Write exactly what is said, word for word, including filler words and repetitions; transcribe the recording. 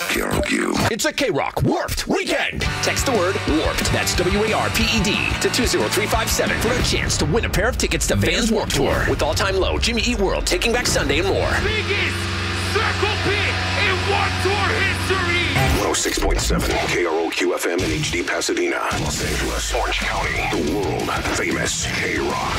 K R O Q. It's a K-Rock Warped Weekend. Text the word Warped, that's W A R P E D, to two zero three five seven for a chance to win a pair of tickets to Vans Warped Tour with All Time Low, Jimmy Eat World, Taking Back Sunday, and more. Biggest Circle Pit in Warped Tour history. one oh six point seven K R O Q F M in H D Pasadena, Los Angeles, Orange County. The world famous K-Rock.